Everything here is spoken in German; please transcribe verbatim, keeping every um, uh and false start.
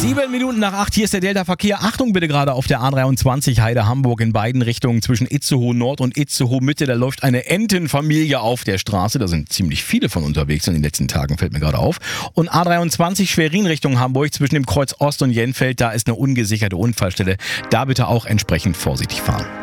Sieben Minuten nach acht, hier ist der Delta-Verkehr. Achtung bitte gerade auf der A dreiundzwanzig Heide-Hamburg in beiden Richtungen zwischen Itzehoe Nord und Itzehoe Mitte. Da läuft eine Entenfamilie auf der Straße. Da sind ziemlich viele von unterwegs in den letzten Tagen, fällt mir gerade auf. Und A dreiundzwanzig Schwerin Richtung Hamburg zwischen dem Kreuz Ost und Jenfeld. Da ist eine ungesicherte Unfallstelle. Da bitte auch entsprechend vorsichtig fahren.